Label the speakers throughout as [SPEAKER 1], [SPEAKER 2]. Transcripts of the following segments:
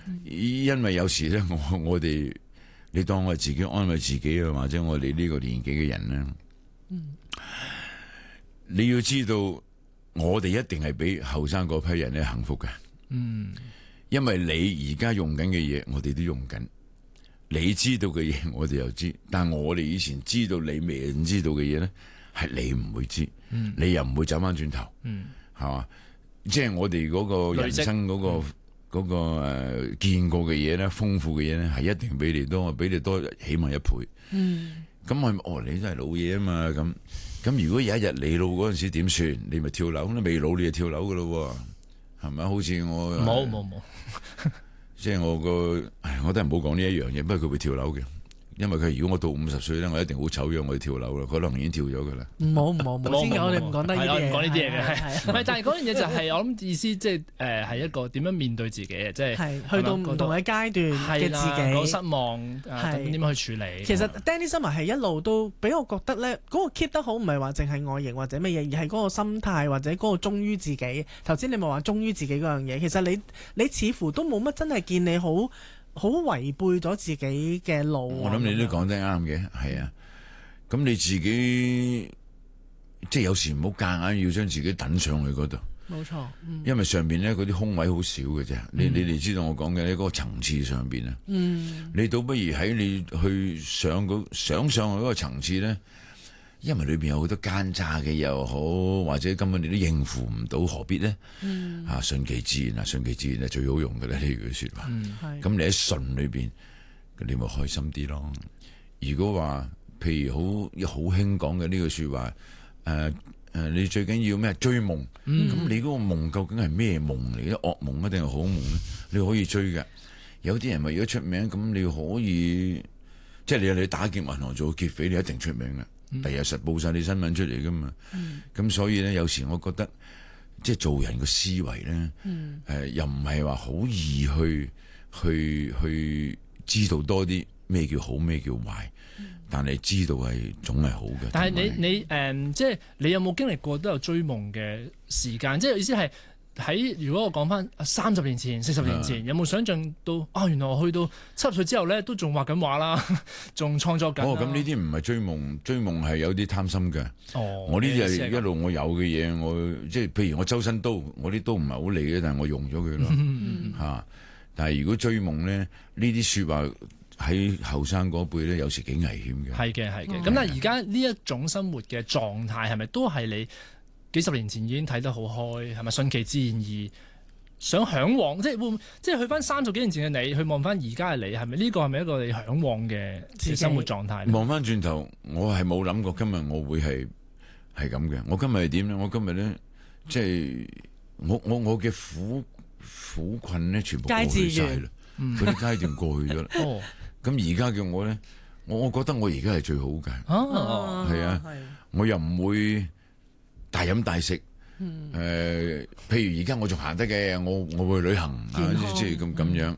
[SPEAKER 1] 因為有時咧，我哋你當我自己安慰自己啊，或者我哋呢個年紀嘅人咧，你要知道，我哋一定係比後生嗰批人咧幸福嘅。因為你而家用緊嘅嘢，我哋都用緊。你知道嘅嘢，我哋又知，但係我哋以前知道你未知道嘅嘢咧，係你唔會知，你又唔會走翻轉頭，係嘛？即係我哋嗰個人生嗰個見過嘅嘢咧，豐富嘅嘢咧，係一定比你多，比你多起碼一倍。咁係你都係老嘢啊嘛，咁如果有一日你老嗰陣時點算？你咪跳樓，未老你就跳樓噶咯，係咪？好似我
[SPEAKER 2] 冇。
[SPEAKER 1] 即係我都係唔好講呢一樣嘢，不過佢會跳樓嘅，因為佢如果我到50歲咧，我一定好醜樣，我要跳樓啦，可能已經跳咗噶啦。
[SPEAKER 3] 冇先，我哋唔講得呢啲嘢。
[SPEAKER 2] 我唔講呢啲嘢嘅，唔係，但係嗰樣嘢就係我諗意思，即係係一個點樣面對自己嘅，即係
[SPEAKER 3] 去到唔同嘅階段嘅自己，
[SPEAKER 2] 好失望，點樣去處理？
[SPEAKER 3] 其實 Danny Summer 係一路都俾我覺得咧，嗰個 keep 得好，唔係話淨係外形或者乜嘢，而係嗰個心態或者嗰個忠於自己。頭先你咪話忠於自己嗰樣嘢，其實你似乎都冇乜真係見你好違背咗自己嘅路。
[SPEAKER 1] 我諗你都講得啱嘅，係啊。咁你自己即係有時唔好夾硬要將自己等上去嗰度。
[SPEAKER 3] 冇錯，
[SPEAKER 1] 因為上邊咧嗰啲空位好少嘅啫。你哋知道我講嘅呢嗰個層次上邊啊。你倒不如喺你去想上去嗰個層次咧，因為裏邊有好多奸詐嘅又好，或者根本你都應付唔到，何必咧？順其自然啊，順其自然係最好用嘅啦，呢句說話。咁你喺順裏邊，你咪開心啲咯。如果話譬如好興講嘅呢句說話，你最緊要咩？追夢。咁你嗰個夢究竟係咩夢嚟咧？噩夢一定係好夢咧？你可以追嘅。有啲人為咗出名，咁你可以，即係你打劫銀行做劫匪，你一定出名啦。第日實報晒你新聞出嚟噶嘛。咁所以咧，有時我覺得，即係做人嘅思維咧，又唔係話好易去知道多啲咩叫好，咩叫壞。但係知道係總係好嘅。
[SPEAKER 2] 但係你即係你有冇經歷過都有追夢嘅時間？即係意思係如果我講翻30年前、40年前，有冇想象到原來我去到70歲之後咧，都仲畫緊畫啦，仲創作緊。
[SPEAKER 1] 咁呢啲唔係追夢，追夢係有啲貪心嘅。我呢啲係一路我有嘅嘢，我即係譬如我周身刀，我啲刀唔係好利嘅，但係我用咗佢咯。但係如果追夢咧，呢啲說話。喺後生嗰輩咧，有時幾危險嘅。係嘅。
[SPEAKER 2] 咁但係而家呢一種生活嘅狀態，係咪都係你幾十年前已經睇得好開？係咪順其自然而想嚮往？即係去翻30幾年前嘅你，去望翻而家嘅你，係咪呢個係咪一個你嚮往嘅生活狀態？
[SPEAKER 1] 望翻轉頭，我係冇諗過今日我會係咁嘅。我今日係點咧？我今日咧，即係我嘅苦困咧，全部過去晒啦。嗰啲階段過去咗啦。咁而家嘅我咧，我覺得我而家係最好嘅。係啊，我又唔會大飲大食。譬如而家我仲行得嘅，我會旅行即係咁樣。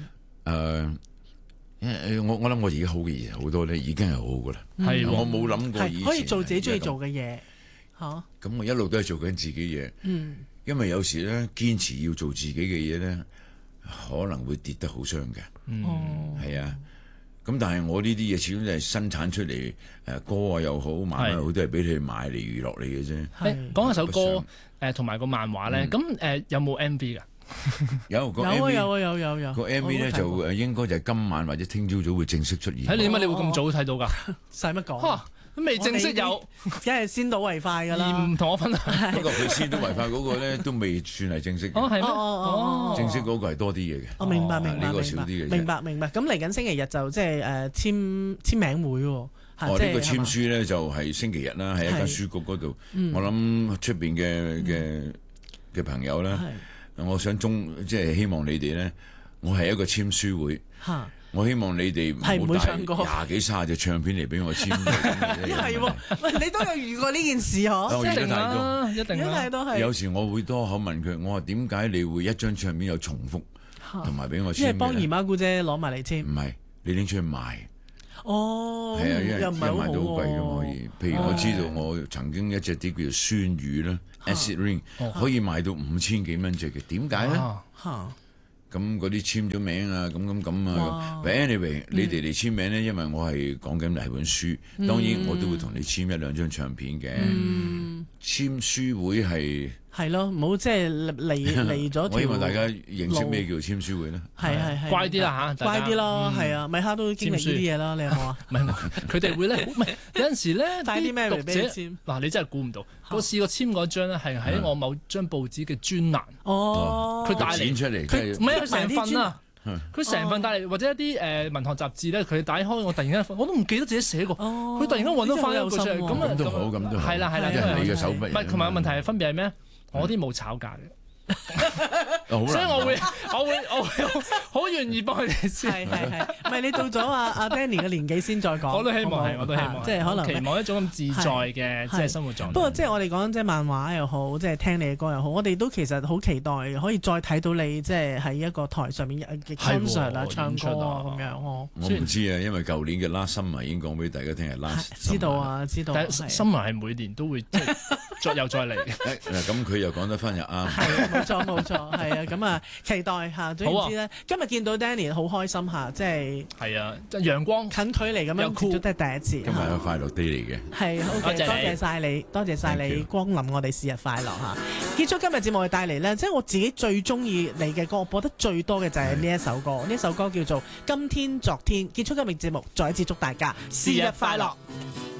[SPEAKER 1] 我諗我而家好嘅嘢好多咧，已經係好噶啦。我冇諗過以前
[SPEAKER 3] 可以做自己中意做嘅嘢。
[SPEAKER 1] 咁我一路都係做緊自己嘢。因為有時咧，堅持要做自己嘅嘢咧，可能會跌得好傷嘅。係啊。咁但係我呢啲嘢始終都係生產出嚟，歌啊又好，漫畫又好，都係俾你買嚟娛樂你嘅啫。
[SPEAKER 2] 講下首歌，同埋個漫畫咧，咁有冇 MV 噶？
[SPEAKER 1] 有個 MV 咧就應該就係今晚或者聽朝早會正式出現。
[SPEAKER 2] 睇你點解你會咁早睇到噶？
[SPEAKER 3] 使乜講？
[SPEAKER 2] 都未正式有，
[SPEAKER 3] 梗係先睹為快噶啦。
[SPEAKER 2] 而唔同我分享。
[SPEAKER 1] 不過佢先睹為快嗰個咧都未算係正式。
[SPEAKER 2] 係咩？
[SPEAKER 1] 正式嗰個係多啲嘢嘅。
[SPEAKER 3] 我明白。
[SPEAKER 1] 呢個少啲嘅。
[SPEAKER 3] 明白。咁嚟緊星期日就即係簽名會喎。
[SPEAKER 1] 呢個簽書咧就係星期日啦，喺一間書局嗰度。我諗出邊嘅朋友咧，我想即係希望你哋咧，我係一個簽書會。我希望你哋唔好帶20幾30隻唱片嚟俾我簽。
[SPEAKER 3] 係喎，喂，你都有遇過呢件事嗬？
[SPEAKER 2] 一定啦，一定啦，
[SPEAKER 3] 都係。
[SPEAKER 1] 有時我會多口問佢，我話點解你會一張唱片有重複，同埋俾我簽嘅？
[SPEAKER 3] 因為幫姨媽姑姐攞埋嚟簽。
[SPEAKER 1] 唔係，你拎出去賣。
[SPEAKER 3] 係
[SPEAKER 1] 啊，因為
[SPEAKER 3] 又唔係
[SPEAKER 1] 賣到好貴嘅可以。譬如我知道我曾經一隻碟叫做酸雨啦，Acid Rain 可以賣到5000幾蚊隻嘅，點解咧？ 咁嗰啲簽咗名啊，咁啊
[SPEAKER 3] 哇。
[SPEAKER 1] But anyway，你哋嚟簽名咧，因為我係講緊係本書，當然我都會同你簽一兩張唱片嘅。簽書會係
[SPEAKER 3] 咯，唔好即係離咗條。
[SPEAKER 1] 我希望大家認識咩叫簽書會咧。
[SPEAKER 3] 係
[SPEAKER 2] 乖啲啦嚇，
[SPEAKER 3] 乖啲咯，係啊，米哈都經歷呢啲嘢啦，你有冇啊？
[SPEAKER 2] 唔係佢哋會咧，唔係有陣時咧
[SPEAKER 3] 帶啲咩嚟俾你
[SPEAKER 2] 讀者
[SPEAKER 3] 簽？
[SPEAKER 2] 嗱，你真係估唔到，我試過簽嗰張咧係喺我某張報紙嘅專欄，
[SPEAKER 3] 哦，
[SPEAKER 2] 佢帶嚟
[SPEAKER 1] 剪出嚟，
[SPEAKER 2] 佢唔係佢成份啊。
[SPEAKER 1] 嗯
[SPEAKER 2] 佢成份帶嚟，或者一啲文學雜誌咧，佢打開我突然間，我都唔記得自己寫過。佢突然間揾到翻一個出嚟，
[SPEAKER 1] 咁都好，咁都好。
[SPEAKER 2] 係啦，
[SPEAKER 1] 因為你嘅手筆。
[SPEAKER 2] 唔係，同埋問題係分別係咩？我啲冇炒價嘅。所以我會好願意幫佢哋先。
[SPEAKER 3] 係，唔係你到咗阿 Danny 嘅年紀先再講。
[SPEAKER 2] 我都希望係，我都希望，
[SPEAKER 3] 即係可能
[SPEAKER 2] 期望一種咁自在嘅即係生活狀態。
[SPEAKER 3] 不過即係我哋講即係漫畫又好，即係聽你嘅歌又好，我哋都其實好期待可以再睇到你即係喺一個台上面嘅 concert 啊、唱歌啊咁樣。
[SPEAKER 1] 我唔知啊，因為舊年嘅 Last Summer 已經講俾大家聽係 Last Summer。
[SPEAKER 3] 知道啊，知道。
[SPEAKER 2] 但係 Summer 係每年都會即係再嚟嘅。
[SPEAKER 1] 咁佢又講得翻又啱。
[SPEAKER 3] 係冇錯，係啊，咁啊期待嚇。總言之咧，今日見到 Danny 好開心嚇，即係
[SPEAKER 2] 係啊，即係陽光
[SPEAKER 3] 近距離咁樣接咗都係第一次。
[SPEAKER 1] 今日係個快樂 day 嚟嘅。
[SPEAKER 3] 係 OK，多謝晒你，多謝晒你光臨我哋是日快樂嚇。結束今日節目，帶嚟咧，即係我自己最中意你嘅歌，我播得最多嘅就係呢一首歌。呢首歌叫做《今天昨天》。結束今日節目，再一次祝大家是日快樂。